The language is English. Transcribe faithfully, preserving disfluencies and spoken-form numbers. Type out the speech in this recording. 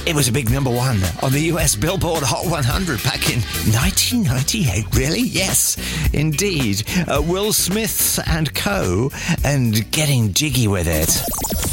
It was a big number one on the U S Billboard Hot one hundred back in nineteen ninety-eight. Really? Yes, indeed. Uh, Will Smith and Co. and Getting Jiggy With It.